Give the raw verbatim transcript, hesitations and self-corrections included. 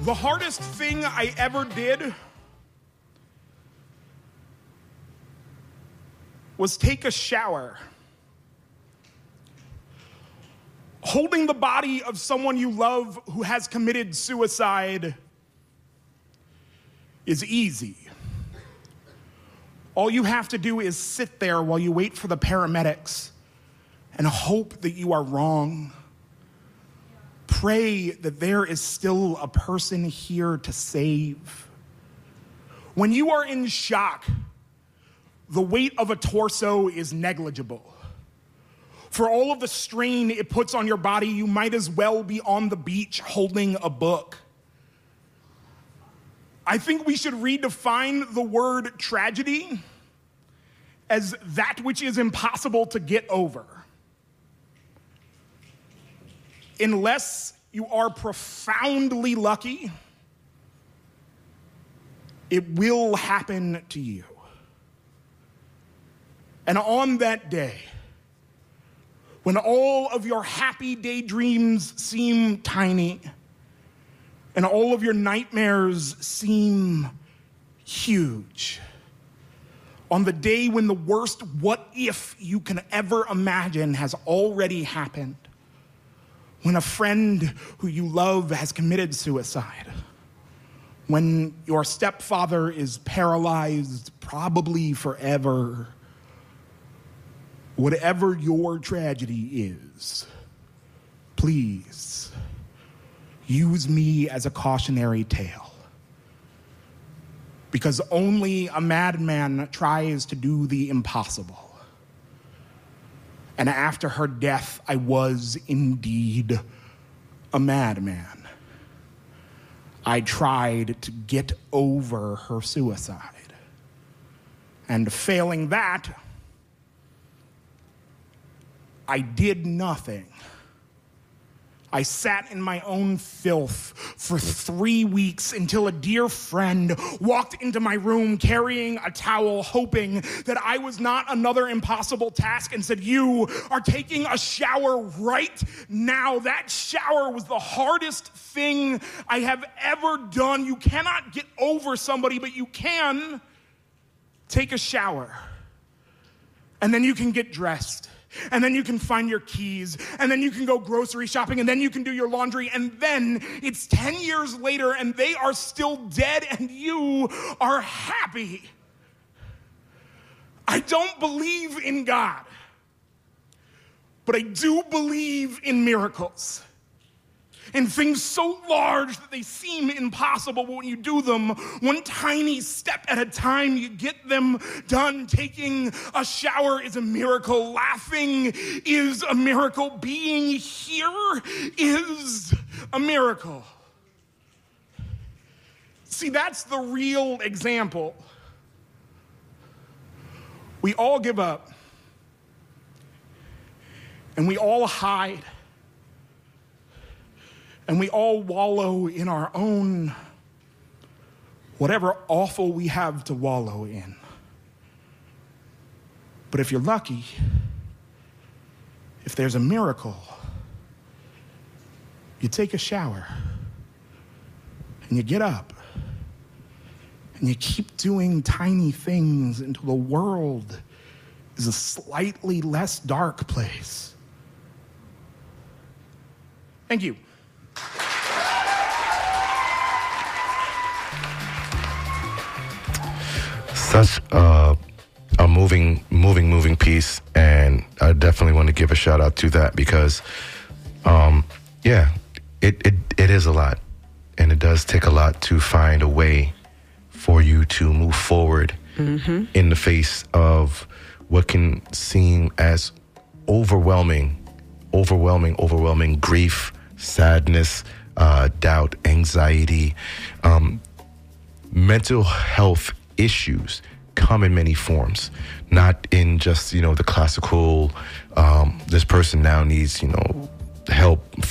The hardest thing I ever did was take a shower. Holding the body of someone you love who has committed suicide is easy. All you have to do is sit there while you wait for the paramedics and hope that you are wrong. Pray that there is still a person here to save. When you are in shock, the weight of a torso is negligible. For all of the strain it puts on your body, you might as well be on the beach holding a book. I think we should redefine the word tragedy as that which is impossible to get over. Unless you are profoundly lucky, it will happen to you. And on that day, when all of your happy daydreams seem tiny and all of your nightmares seem huge, on the day when the worst what if you can ever imagine has already happened, when a friend who you love has committed suicide, when your stepfather is paralyzed, probably forever, whatever your tragedy is, please use me as a cautionary tale. Because only a madman tries to do the impossible. And after her death, I was indeed a madman. I tried to get over her suicide. And failing that, I did nothing. I sat in my own filth for three weeks until a dear friend walked into my room carrying a towel, hoping that I was not another impossible task, and said, "You are taking a shower right now." That shower was the hardest thing I have ever done. You cannot get over somebody, but you can take a shower. And then you can get dressed. And then you can find your keys, and then you can go grocery shopping, and then you can do your laundry, and then it's ten years later and they are still dead and you are happy. I don't believe in God, but I do believe in miracles. And things so large that they seem impossible, but when you do them, one tiny step at a time, you get them done. Taking a shower is a miracle. Laughing is a miracle. Being here is a miracle. See, that's the real example. We all give up, and we all hide. And we all wallow in our own, whatever awful we have to wallow in. But if you're lucky, if there's a miracle, you take a shower and you get up and you keep doing tiny things until the world is a slightly less dark place. Thank you. Such a, a moving, moving, moving piece, and I definitely want to give a shout out to that because, um, yeah, it, it it is a lot, and it does take a lot to find a way for you to move forward mm-hmm. in the face of what can seem as overwhelming, overwhelming, overwhelming grief, sadness, uh, doubt, anxiety, um, mental health issues come in many forms, not in just, you know, the classical, um, this person now needs, you know, help